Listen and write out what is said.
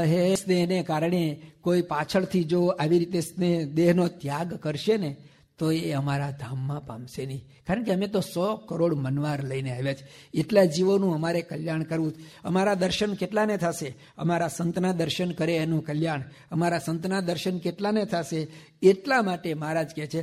સ્નેહને કારણે કોઈ પાછળથી જો આવી રીતે દેહનો ત્યાગ કરશે ને તો એ અમારા ધામમાં પામશે નહીં. કારણ કે અમે તો 100 કરોડ મનવાર લઈને આવ્યા છે. એટલા જીવોનું અમારે કલ્યાણ કરવું. અમારા દર્શન કેટલાને થશે? અમારા સંતના દર્શન કરે એનું કલ્યાણ. અમારા સંતના દર્શન કેટલાને થશે? એટલા માટે મહારાજ કહે છે